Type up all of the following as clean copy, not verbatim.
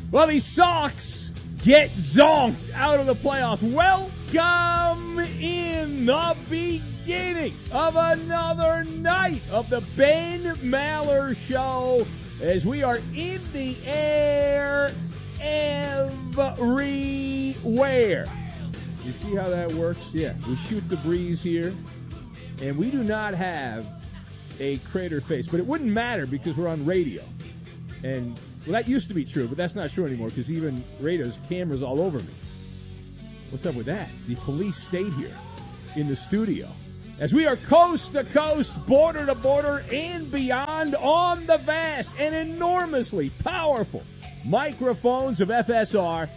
Well, the Sox get zonked out of the playoffs. Welcome in the beginning of another night of the Ben Maller Show as we are in the air everywhere. You see how that works? Yeah, we shoot the breeze here, and we do not have a crater face, but it wouldn't matter because we're on radio. And well, that used to be true, but that's not true anymore because even radio's cameras all over me. What's up with that? The police stayed here in the studio as we are coast to coast, border to border, and beyond on the vast and enormously powerful microphones of FSR,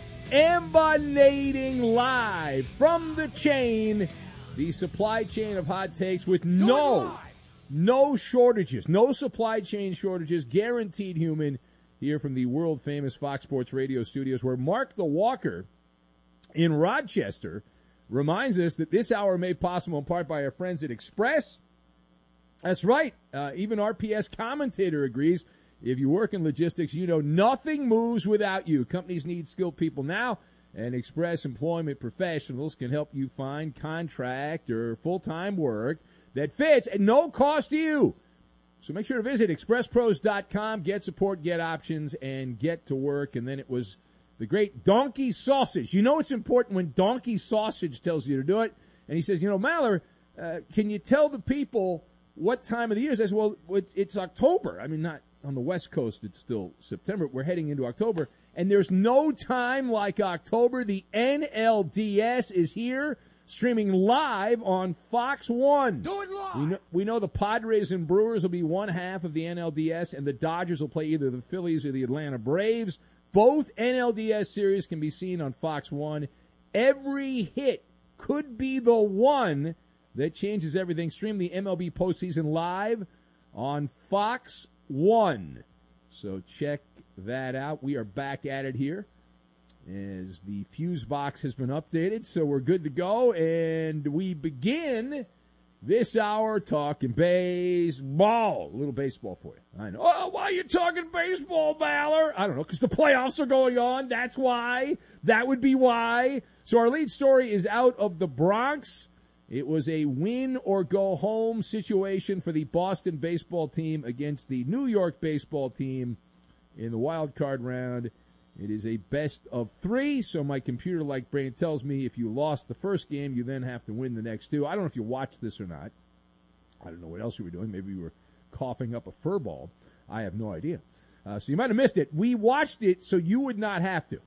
emanating live from the chain, the supply chain of hot takes with no shortages, no supply chain shortages, guaranteed human, here from the world-famous Fox Sports Radio studios, where Mark the Walker in Rochester reminds us that this hour made possible in part by our friends at Express. That's right. Even RPS commentator agrees. If you work in logistics, you know nothing moves without you. Companies need skilled people now, and Express Employment Professionals can help you find contract or full-time work that fits at no cost to you. So make sure to visit expresspros.com, get support, get options, and get to work. And then it was the great Donkey Sausage. You know it's important when Donkey Sausage tells you to do it. And he says, Maller, can you tell the people what time of the year it is? I said, well, it's October. I mean, not on the West Coast. It's still September. We're heading into October. And there's no time like October. The NLDS is here, streaming live on Fox 1. Do it live! We know the Padres and Brewers will be one half of the NLDS, and the Dodgers will play either the Phillies or the Atlanta Braves. Both NLDS series can be seen on Fox 1. Every hit could be the one that changes everything. Stream the MLB postseason live on Fox 1. So check that out. We are back at it here as the fuse box has been updated, so we're good to go, and we begin this hour talking baseball. A little baseball for you. I know. Oh, why are you talking baseball, Maller? I don't know, because the playoffs are going on. That's why. That would be why. So our lead story is out of the Bronx. It was a win-or-go-home situation for the Boston baseball team against the New York baseball team in the wild card round. It is a best of 3, so my computer-like brain tells me if you lost the first game, you then have to win the next 2. I don't know if you watched this or not. I don't know what else you were doing. Maybe you were coughing up a fur ball. I have no idea. So you might have missed it. We watched it so you would not have to.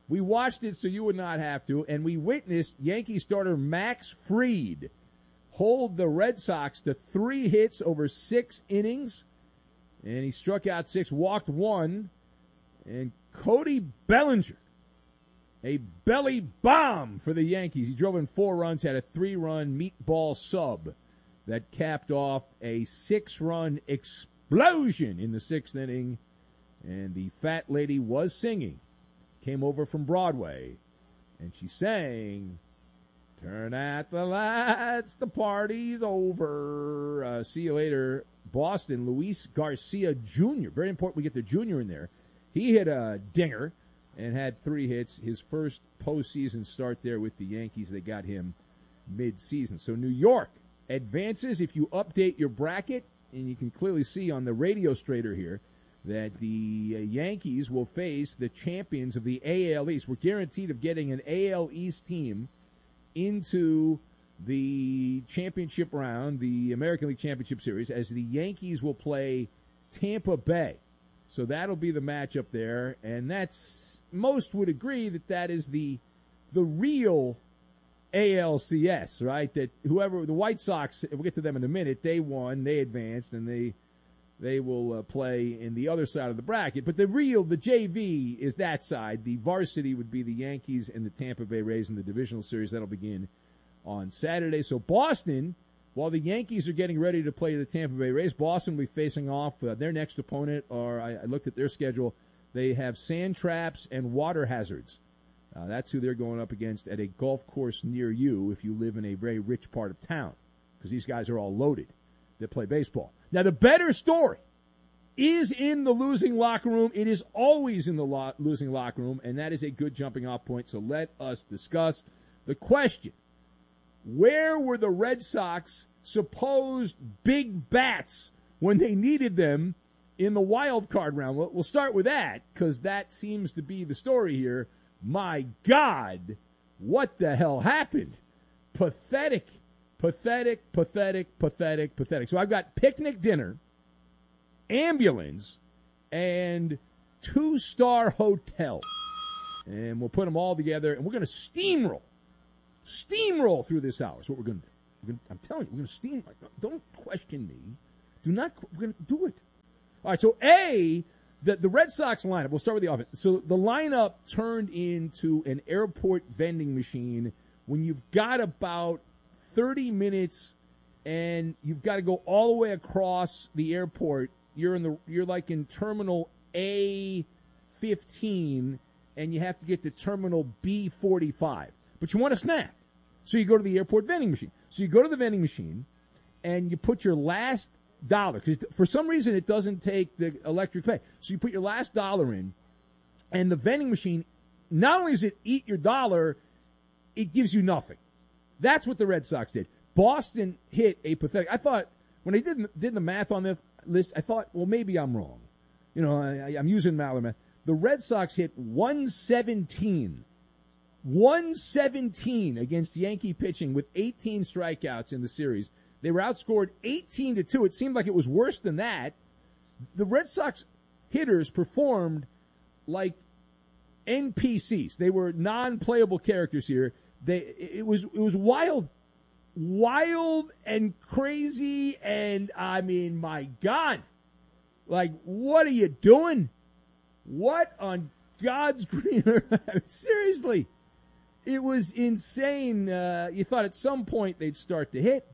And we witnessed Yankee starter Max Fried hold the Red Sox to 3 hits over 6 innings. And he struck out 6, walked 1, and Cody Bellinger, a belly bomb for the Yankees. He drove in 4 runs, had a 3-run meatball sub that capped off a 6-run explosion in the 6th inning. And the fat lady was singing, came over from Broadway, and she sang, "Turn out the lights, the party's over." See you later, Boston. Luis Garcia Jr., very important we get the junior in there. He hit a dinger and had 3 hits. His first postseason start there with the Yankees. They got him mid-season. So New York advances. If you update your bracket, and you can clearly see on the radio straightener here that the Yankees will face the champions of the AL East. We're guaranteed of getting an AL East team into the championship round, the American League Championship Series, as the Yankees will play Tampa Bay. So that'll be the matchup there, and most would agree that is the real ALCS, right? That whoever, the White Sox, we'll get to them in a minute, they won, they advanced, and they will play in the other side of the bracket. But the JV is that side. The varsity would be the Yankees and the Tampa Bay Rays in the divisional series. That'll begin on Saturday. So Boston, while the Yankees are getting ready to play the Tampa Bay Rays, Boston will be facing off their next opponent, or I looked at their schedule. They have Sand Traps and Water Hazards. That's who they're going up against at a golf course near you if you live in a very rich part of town, because these guys are all loaded that play baseball. Now, the better story is in the losing locker room. It is always in the losing locker room, and that is a good jumping off point. So let us discuss the question. Where were the Red Sox supposed big bats when they needed them in the wild card round? We'll start with that because that seems to be the story here. My God, what the hell happened? Pathetic, pathetic, pathetic, pathetic, pathetic. So I've got picnic dinner, ambulance, and 2-star hotel. And we'll put them all together, and we're going to steamroll through this hour. That's what we're going to do. I'm telling you, we're going to steamroll. Don't question me. We're going to do it. All right, so the Red Sox lineup, we'll start with the offense. So the lineup turned into an airport vending machine when you've got about 30 minutes and you've got to go all the way across the airport. You're like in terminal A15 and you have to get to terminal B45. But you want a snack. So you go to the airport vending machine. So you go to the vending machine and you put your last dollar, because for some reason it doesn't take the electric pay. So you put your last dollar in, and the vending machine, not only does it eat your dollar, it gives you nothing. That's what the Red Sox did. Boston hit a pathetic. I thought, when I did the math on this list, I thought, well, maybe I'm wrong. You know, I'm using Maller math. The Red Sox hit 117 against Yankee pitching with 18 strikeouts in the series. They were outscored 18-2. It seemed like it was worse than that. The Red Sox hitters performed like NPCs. They were non-playable characters here. It was wild and crazy, and I mean, my God. Like, what are you doing? What on God's green earth? Seriously. It was insane. You thought at some point they'd start to hit.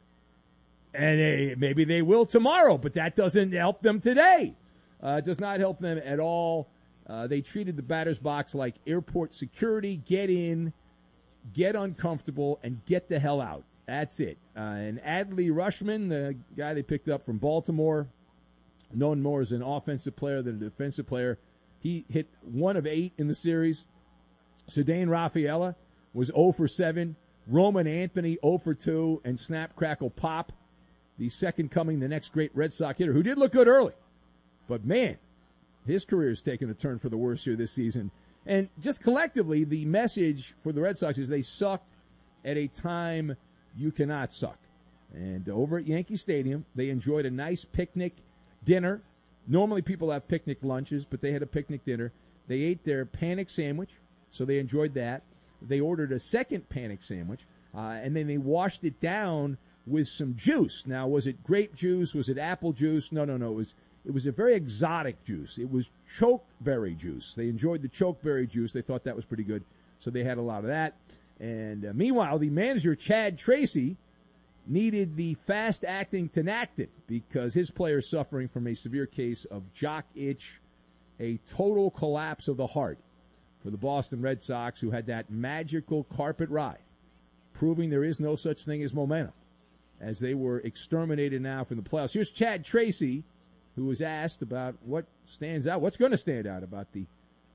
And maybe they will tomorrow, but that doesn't help them today. It does not help them at all. They treated the batter's box like airport security. Get in, get uncomfortable, and get the hell out. That's it. And Adley Rutschman, the guy they picked up from Baltimore, known more as an offensive player than a defensive player, he hit 1 of 8 in the series. Ceddanne Rafaela was 0 for 7. Roman Anthony 0 for 2. And Snap Crackle Pop, the second coming, the next great Red Sox hitter, who did look good early. But, man, his career has taken a turn for the worse here this season. And just collectively, the message for the Red Sox is they sucked at a time you cannot suck. And over at Yankee Stadium, they enjoyed a nice picnic dinner. Normally people have picnic lunches, but they had a picnic dinner. They ate their panic sandwich, so they enjoyed that. They ordered a second panic sandwich, and then they washed it down with some juice. Now, was it grape juice? Was it apple juice? No. It was a very exotic juice. It was chokeberry juice. They enjoyed the chokeberry juice. They thought that was pretty good, so they had a lot of that. And meanwhile, the manager, Chad Tracy, needed the fast-acting Tinactin because his player is suffering from a severe case of jock itch, a total collapse of the heart for the Boston Red Sox, who had that magical carpet ride, proving there is no such thing as momentum, as they were exterminated now from the playoffs. Here's Chad Tracy, who was asked about what stands out, what's going to stand out about the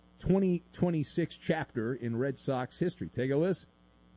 2026 chapter in Red Sox history. Take a listen.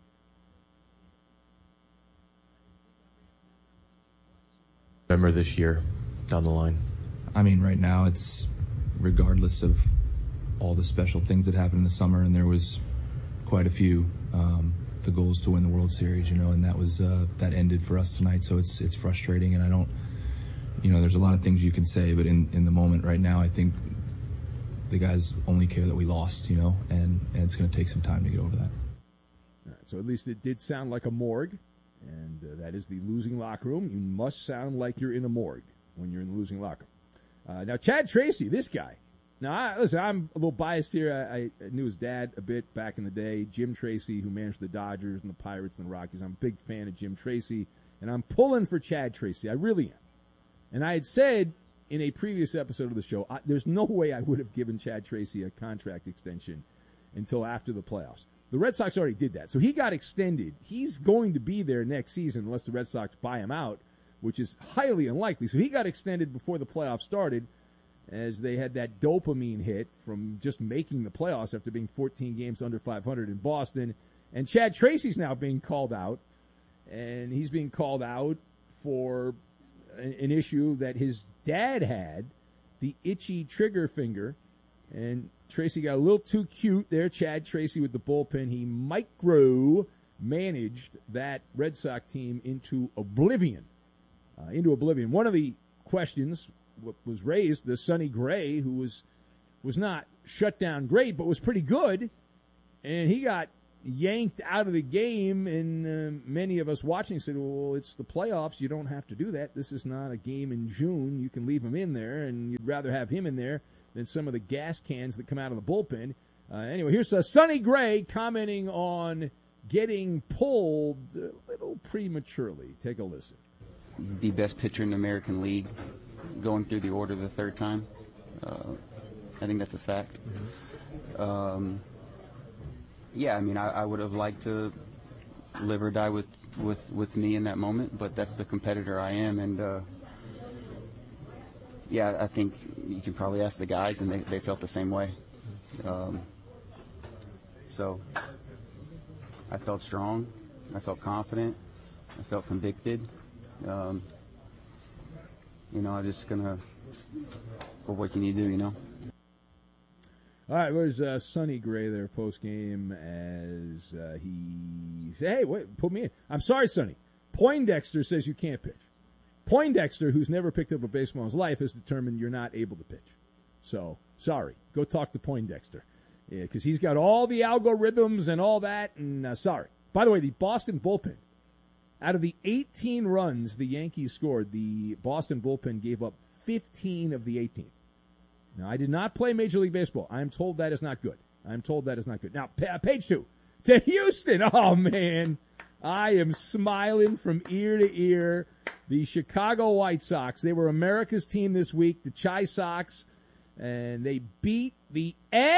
Remember this year down the line? I mean, right now it's regardless of all the special things that happened in the summer, and there was quite a few. The goal is to win the World Series, and that was that ended for us tonight. So it's frustrating, and I don't, there's a lot of things you can say, but in the moment right now, I think the guys only care that we lost, and it's going to take some time to get over that. All right, so at least it did sound like a morgue. And that is the losing locker room. You must sound like you're in a morgue when you're in the losing locker room. Now, Chad Tracy, this guy. Now, listen, I'm a little biased here. I knew his dad a bit back in the day, Jim Tracy, who managed the Dodgers and the Pirates and the Rockies. I'm a big fan of Jim Tracy, and I'm pulling for Chad Tracy. I really am. And I had said in a previous episode of the show, there's no way I would have given Chad Tracy a contract extension until after the playoffs. The Red Sox already did that. So he got extended. He's going to be there next season unless the Red Sox buy him out, which is highly unlikely. So he got extended before the playoffs started. as they had that dopamine hit from just making the playoffs after being 14 games under 500 in Boston. And Chad Tracy's now being called out, and he's being called out for an issue that his dad had, the itchy trigger finger. And Tracy got a little too cute there, Chad Tracy with the bullpen. He micro-managed that Red Sox team into oblivion. One of the questions was raised, the Sonny Gray, who was not shut down great, but was pretty good, and he got yanked out of the game, and many of us watching said, well, it's the playoffs. You don't have to do that. This is not a game in June. You can leave him in there, and you'd rather have him in there than some of the gas cans that come out of the bullpen. Anyway, here's Sonny Gray commenting on getting pulled a little prematurely. Take a listen. The best pitcher in the American League, going through the order the third time. I think that's a fact. Yeah, I mean, I would have liked to live or die with me in that moment, but that's the competitor I am, and yeah, I think you can probably ask the guys, and they felt the same way. So I felt strong, I felt confident, I felt convicted. I'm just gonna. Well, what can you do? All right, there's Sonny Gray there post game as he said, "Hey, wait, put me in." I'm sorry, Sonny. Poindexter says you can't pitch. Poindexter, who's never picked up a baseball in his life, has determined you're not able to pitch. So sorry, go talk to Poindexter, because he's got all the algorithms and all that. And sorry. By the way, the Boston bullpen. Out of the 18 runs the Yankees scored, the Boston bullpen gave up 15 of the 18. Now, I did not play Major League Baseball. I'm told that is not good. Now, page 2. To Houston. Oh, man. I am smiling from ear to ear. The Chicago White Sox, they were America's team this week, the Chi Sox, and they beat the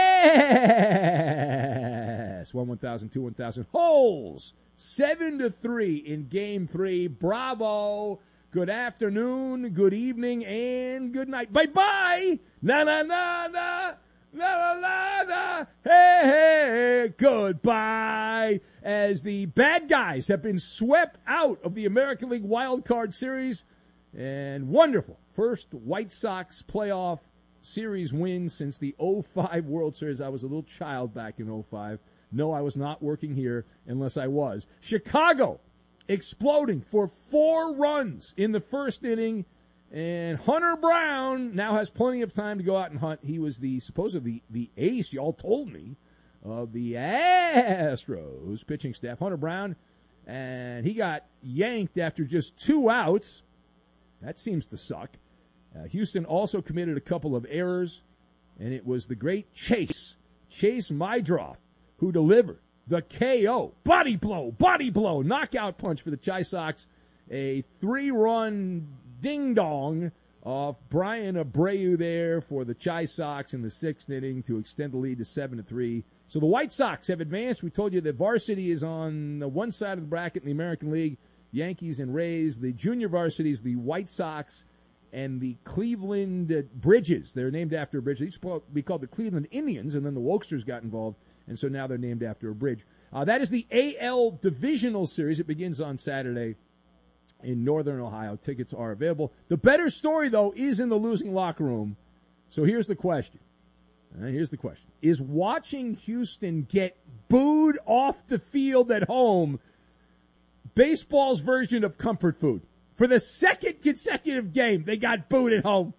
ass. 1,000, 2,000 holes. 7-3 in Game 3. Bravo. Good afternoon, good evening, and good night. Bye-bye. Na-na-na-na. La-la-la-la. Hey, hey. Goodbye. As the bad guys have been swept out of the American League Wild Card Series. And wonderful. First White Sox playoff series win since the 05 World Series. I was a little child back in 05. No, I was not working here unless I was. Chicago exploding for 4 runs in the first inning. And Hunter Brown now has plenty of time to go out and hunt. He was supposedly the ace, y'all told me, of the Astros pitching staff. Hunter Brown, and he got yanked after just 2 outs. That seems to suck. Houston also committed a couple of errors, and it was the great Chase Mydroff, who delivered the KO, body blow, knockout punch for the Chi Sox. A 3-run ding-dong off Brian Abreu there for the Chi Sox in the 6th inning to extend the lead to 7-3. So the White Sox have advanced. We told you that varsity is on the one side of the bracket in the American League, Yankees and Rays. The junior varsity is the White Sox and the Cleveland Bridges. They're named after a bridge. They used to be called the Cleveland Indians, and then the Wokesters got involved. And so now they're named after a bridge. That is the AL Divisional Series. It begins on Saturday in Northern Ohio. Tickets are available. The better story, though, is in the losing locker room. So here's the question. Is watching Houston get booed off the field at home baseball's version of comfort food? For the second consecutive game, they got booed at home.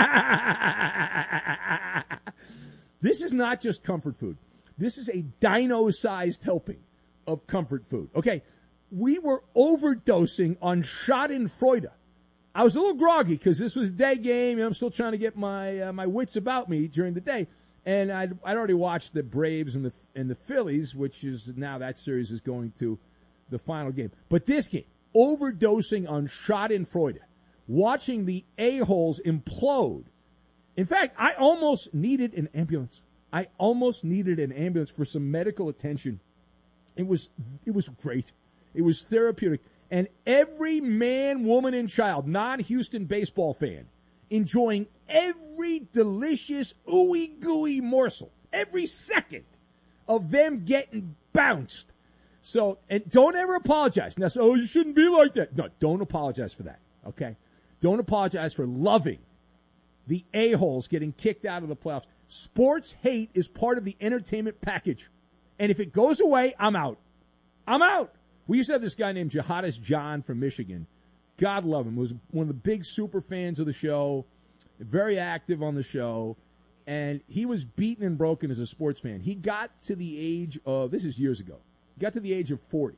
This is not just comfort food. This is a dino-sized helping of comfort food. Okay, we were overdosing on Schadenfreude. I was a little groggy because this was a day game, and I'm still trying to get my wits about me during the day. And I'd already watched the Braves and the Phillies, which is now that series is going to the final game. But this game, overdosing on Schadenfreude, watching the a-holes implode. In fact, I almost needed an ambulance. For some medical attention. It was great. It was therapeutic. And every man, woman, and child, non-Houston baseball fan, enjoying every delicious, ooey gooey morsel, every second of them getting bounced. So, and don't ever apologize. Now, so, you shouldn't be like that. No, don't apologize for that, okay? Don't apologize for loving the a-holes getting kicked out of the playoffs. Sports hate is part of the entertainment package. And if it goes away, I'm out. I'm out. We used to have this guy named Jihadis John from Michigan. God love him. Was one of the big super fans of the show, very active on the show. And he was beaten and broken as a sports fan. He got to the age of, this is years ago, got to the age of 40.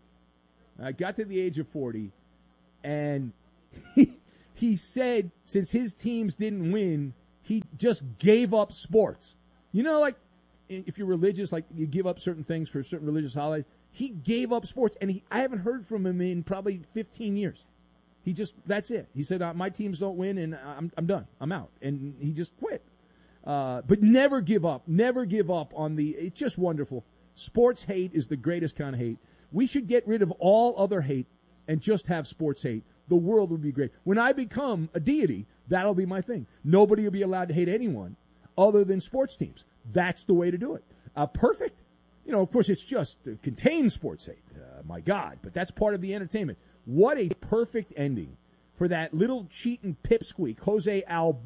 And he said since his teams didn't win, he just gave up sports. You know, like if you're religious, like you give up certain things for certain religious holidays. He gave up sports, and I haven't heard from him in probably 15 years. That's it. He said, my teams don't win, and I'm done. I'm out. And he just quit. But never give up. Never give up on it's just wonderful. Sports hate is the greatest kind of hate. We should get rid of all other hate and just have sports hate. The world would be great. When I become a deity, that'll be my thing. Nobody will be allowed to hate anyone other than sports teams. That's the way to do it. Perfect. You know, of course, it's just contains sports hate. My God. But that's part of the entertainment. What a perfect ending for that little cheating pipsqueak, Jose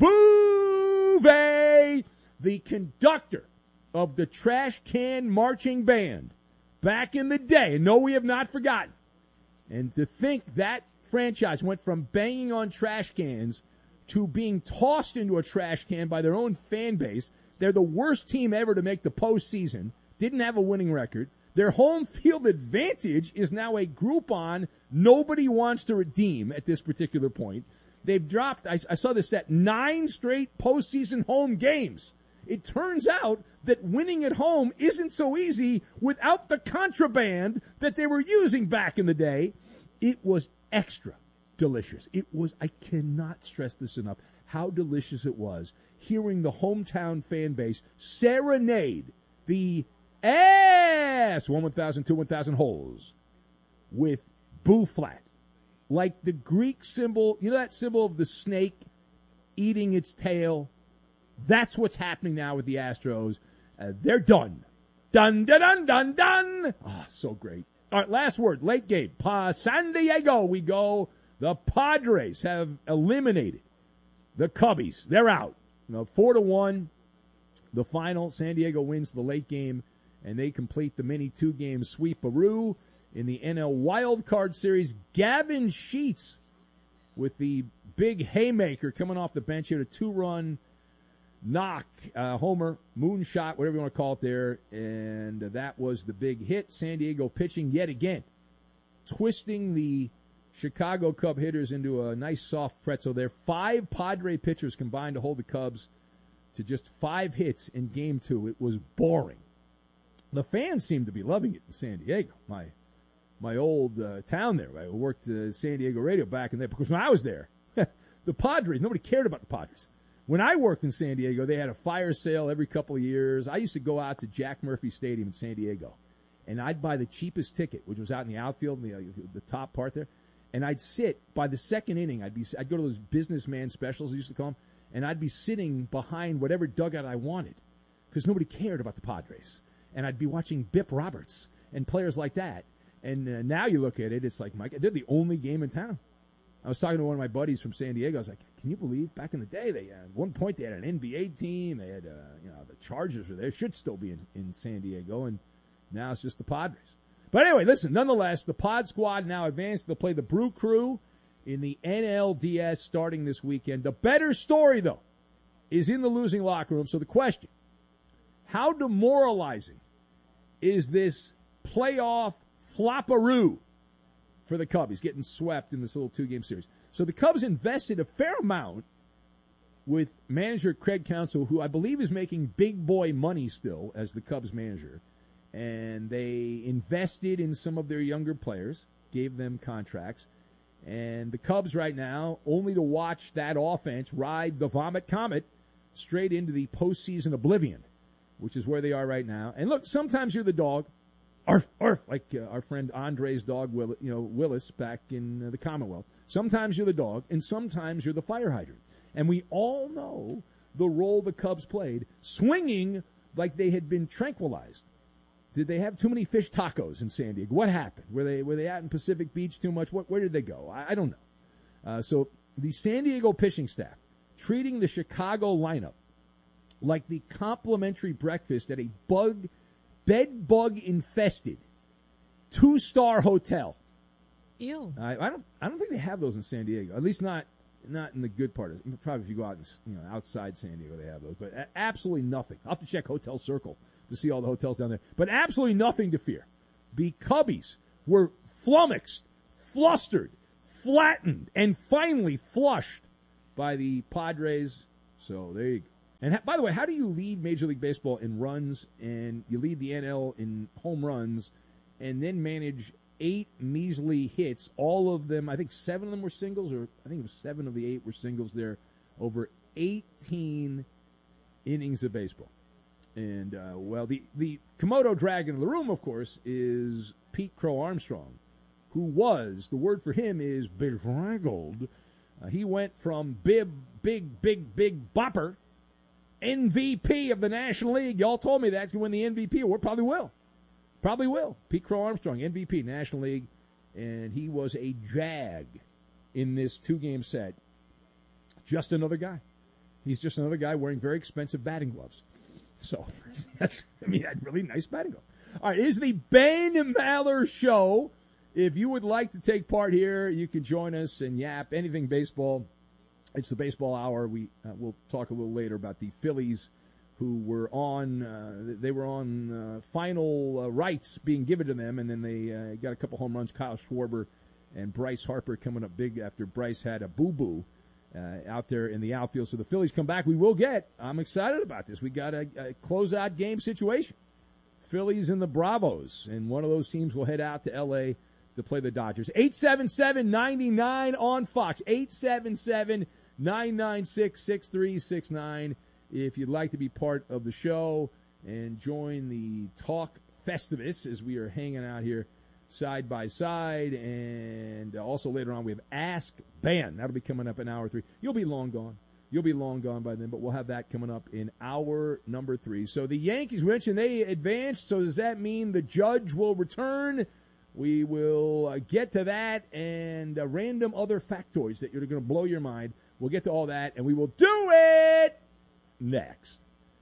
Altuve, the conductor of the Trash Can Marching Band back in the day. And no, we have not forgotten. And to think that franchise went from banging on trash cans to being tossed into a trash can by their own fan base. They're the worst team ever to make the postseason. Didn't have a winning record. Their home field advantage is now a Groupon nobody wants to redeem at this particular point. They've dropped, I saw this stat, 9 straight postseason home games. It turns out that winning at home isn't so easy without the contraband that they were using back in the day. It was extra delicious. I cannot stress this enough, how delicious it was hearing the hometown fan base serenade the ass 1,000, 2, 1,000 holes with Boo Flat. Like the Greek symbol, you know that symbol of the snake eating its tail? That's what's happening now with the Astros. They're done. Done, done, done, done, done. Oh, so great. All right, last word, late game. San Diego we go. The Padres have eliminated the Cubbies. They're out. 4-1. The final, San Diego wins the late game, and they complete the mini 2-game sweep-a-roo in the NL Wild Card Series. Gavin Sheets with the big haymaker coming off the bench here, a 2-run knock, homer, moonshot, whatever you want to call it there, and that was the big hit. San Diego pitching yet again, twisting the Chicago Cub hitters into a nice soft pretzel there. 5 Padre pitchers combined to hold the Cubs to just 5 hits in Game 2. It was boring. The fans seemed to be loving it in San Diego. My old town there. I worked San Diego radio back in there because when I was there, the Padres, nobody cared about the Padres. When I worked in San Diego, they had a fire sale every couple of years. I used to go out to Jack Murphy Stadium in San Diego, and I'd buy the cheapest ticket, which was out in the outfield, the top part there, and I'd sit by the second inning. I'd go to those businessman specials, I used to call them, and I'd be sitting behind whatever dugout I wanted because nobody cared about the Padres. And I'd be watching Bip Roberts and players like that. And now you look at it, it's like, they're the only game in town. I was talking to one of my buddies from San Diego. I was like, can you believe back in the day, at one point they had an NBA team. They had, the Chargers were there. Should still be in San Diego. And now it's just the Padres. But anyway, listen, nonetheless, the Pod Squad now advanced. They'll play the Brew Crew in the NLDS starting this weekend. The better story, though, is in the losing locker room. So the question, how demoralizing is this playoff flopperoo for the Cubs getting swept in this little 2-game series? So the Cubs invested a fair amount with manager Craig Counsell, who I believe is making big boy money still as the Cubs manager. And they invested in some of their younger players, gave them contracts. And the Cubs right now, only to watch that offense ride the Vomit Comet straight into the postseason oblivion, which is where they are right now. And look, sometimes you're the dog, arf, arf, like our friend Andre's dog, Willis, back in the Commonwealth. Sometimes you're the dog, and sometimes you're the fire hydrant. And we all know the role the Cubs played, swinging like they had been tranquilized. Did they have too many fish tacos in San Diego? What happened? Were they out in Pacific Beach too much? Where did they go? I don't know. So the San Diego pitching staff treating the Chicago lineup like the complimentary breakfast at a bed bug infested 2-star hotel. Ew. I don't think they have those in San Diego. At least not in the good part of it. Probably if you go out outside San Diego, they have those. But absolutely nothing. I'll have to check Hotel Circle to see all the hotels down there. But absolutely nothing to fear. The Cubbies were flummoxed, flustered, flattened, and finally flushed by the Padres. So there you go. And by the way, how do you lead Major League Baseball in runs and you lead the NL in home runs and then manage 8 measly hits, all of them, I think 7 of them were singles, or I think it was 7 of the 8 were singles there, over 18 innings of baseball. And, the Komodo dragon in the room, of course, is Pete Crow Armstrong, who was, the word for him is bedraggled. He went from big bopper, MVP of the National League. Y'all told me that to win the MVP award. Probably will. Pete Crow Armstrong, MVP, National League. And he was a jag in this 2-game set. Just another guy. He's just another guy wearing very expensive batting gloves. So, that's really nice batting gloves. All right, it is the Ben Maller Show. If you would like to take part here, you can join us and yap anything baseball. It's the baseball hour. We'll talk a little later about the Phillies, who were on final rights being given to them, and then they got a couple home runs. Kyle Schwarber and Bryce Harper coming up big after Bryce had a boo-boo out there in the outfield. So the Phillies come back. I'm excited about this. We got a closeout game situation. Phillies and the Bravos, and one of those teams will head out to L.A. to play the Dodgers. 877-99 on Fox. 877-996-6369. If you'd like to be part of the show and join the Talk Festivus as we are hanging out here side by side. And also later on we have Ask Ben. That'll be coming up in hour 3. You'll be long gone by then, but we'll have that coming up in hour number 3. So the Yankees, we mentioned they advanced. So does that mean the Judge will return? We will get to that and random other factoids that are going to blow your mind. We'll get to all that, and we will do it next.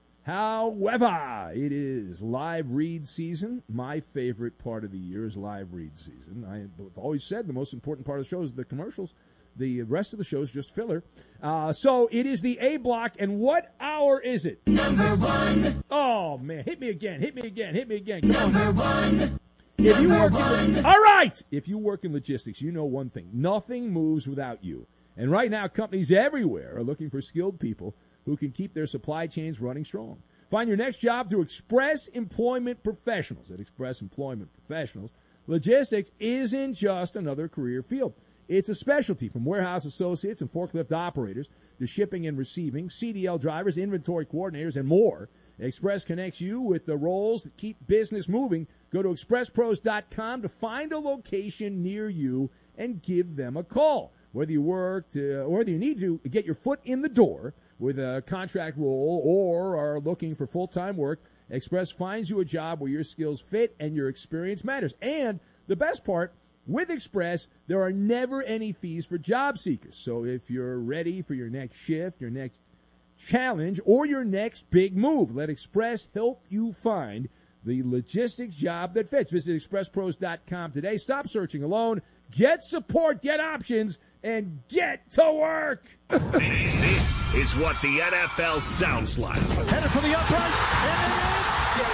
However, it is live read season. My favorite part of the year is live read season. I've always said the most important part of the show is the commercials. The rest of the show is just filler. So it is the A block, and what hour is it? Number 1. Oh, man. Hit me again. Come Number on. 1. If you work all right. If you work in logistics, you know one thing. Nothing moves without you. And right now, companies everywhere are looking for skilled people who can keep their supply chains running strong. Find your next job through Express Employment Professionals. At Express Employment Professionals, logistics isn't just another career field. It's a specialty, from warehouse associates and forklift operators to shipping and receiving, CDL drivers, inventory coordinators, and more. Express connects you with the roles that keep business moving. Go to expresspros.com to find a location near you and give them a call. Whether you need to get your foot in the door with a contract role or are looking for full-time work, Express finds you a job where your skills fit and your experience matters. And the best part, with Express, there are never any fees for job seekers. So if you're ready for your next shift, your next challenge, or your next big move, let Express help you find the logistics job that fits. Visit expresspros.com today. Stop searching alone. Get support, get options, and get to work. This is what the NFL sounds like. Headed for the uprights, and it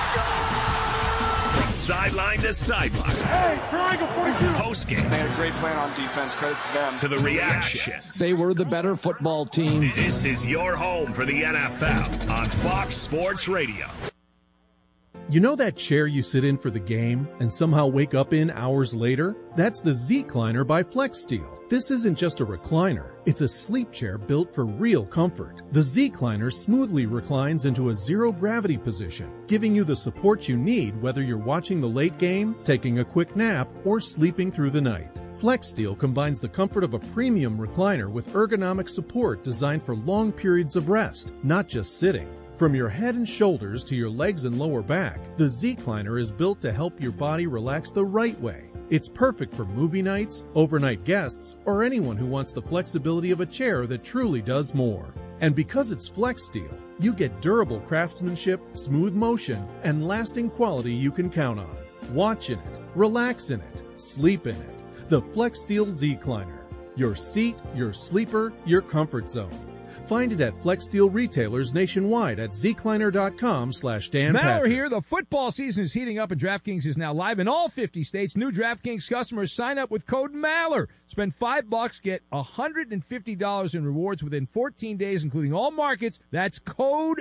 is. From sideline to sideline. Hey, Triangle 42. Post game. They had a great plan on defense. Credit to them. To the reactions. They were the better football team. This is your home for the NFL on Fox Sports Radio. You know that chair you sit in for the game and somehow wake up in hours later? That's the Z-Cliner by FlexSteel. This isn't just a recliner. It's a sleep chair built for real comfort. The Z-Cliner smoothly reclines into a zero-gravity position, giving you the support you need whether you're watching the late game, taking a quick nap, or sleeping through the night. FlexSteel combines the comfort of a premium recliner with ergonomic support designed for long periods of rest, not just sitting. From your head and shoulders to your legs and lower back, the Z-Cliner is built to help your body relax the right way. It's perfect for movie nights, overnight guests, or anyone who wants the flexibility of a chair that truly does more. And because it's FlexSteel, you get durable craftsmanship, smooth motion, and lasting quality you can count on. Watch in it, relax in it, sleep in it. The FlexSteel Z-Cliner. Your seat, your sleeper, your comfort zone. Find it at FlexSteel retailers nationwide at zcliner.com/Dan Maller Patrick. here. The football season is heating up, and DraftKings is now live in all 50 states. New DraftKings customers sign up with code Maller. Spend $5, get $150 in rewards within 14 days, including all markets. That's code